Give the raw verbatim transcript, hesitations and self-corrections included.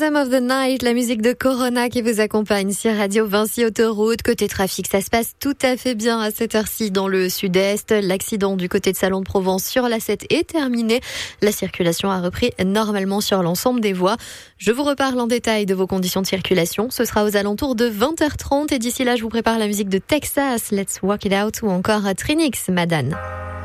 Rhythm of the Night, la musique de Corona qui vous accompagne sur Radio Vinci Autoroute. Côté trafic, ça se passe tout à fait bien à cette heure-ci dans le sud-est. L'accident du côté de Salon de Provence sur l'A sept est terminé. La circulation a repris normalement sur l'ensemble des voies. Je vous reparle en détail de vos conditions de circulation. Ce sera aux alentours de vingt heures trente et d'ici là, je vous prépare la musique de Texas, Let's Walk It Out ou encore Trinix, Madane.